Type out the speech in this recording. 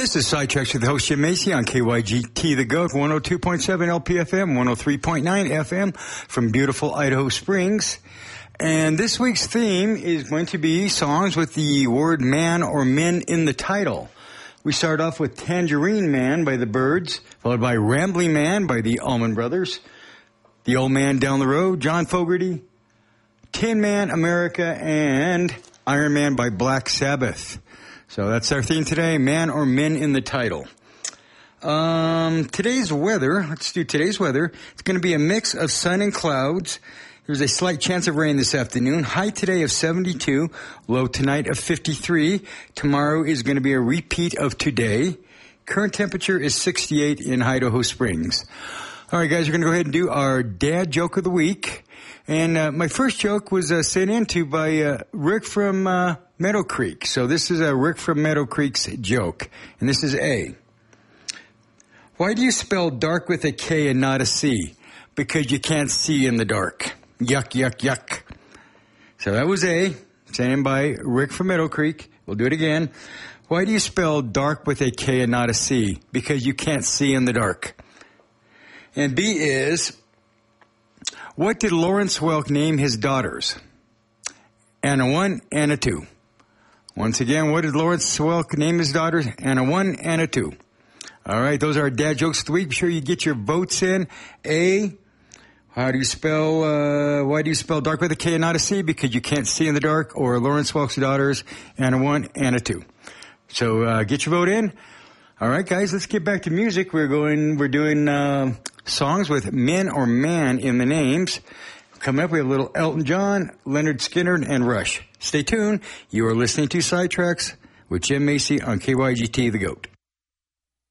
This is Sidetracks with host Jim Macy on KYGT The Goat, 102.7 LPFM, 103.9 FM from beautiful Idaho Springs. And this week's theme is going to be songs with the word man or men in the title. We start off with Tangerine Man by the Byrds, followed by Rambling Man by the Allman Brothers, The Old Man Down the Road, John Fogerty, Tin Man America, and Iron Man by Black Sabbath. So that's our theme today, man or men in the title. Today's weather, let's do today's weather. It's going to be a mix of sun and clouds. There's a slight chance of rain this afternoon. High today of 72, low tonight of 53. Tomorrow is going to be a repeat of today. Current temperature is 68 in Idaho Springs. All right, guys, we're going to go ahead and do our dad joke of the week. And my first joke was sent in to by Rick from Meadow Creek. So this is Rick from Meadow Creek's joke. And this is A. Why do you spell dark with a K and not a C? Because you can't see in the dark. Yuck, yuck, yuck. So that was A, sent in by Rick from Meadow Creek. We'll do it again. Why do you spell dark with a K and not a C? Because you can't see in the dark. And B is, what did Lawrence Welk name his daughters? Anna 1, Anna 2. Once again, what did Lawrence Welk name his daughters? Anna 1, Anna 2. All right, those are our dad jokes of the week. Be sure you get your votes in. A, why do you spell dark with a K and not a C? Because you can't see in the dark. Or Lawrence Welk's daughters, Anna 1, Anna 2. So get your vote in. All right, guys, let's get back to music. We're doing songs with men or man in the names. Coming up, we have a little Elton John, Leonard Skinner, and Rush. Stay tuned. You are listening to Sidetracks with Jim Macy on KYGT The Goat.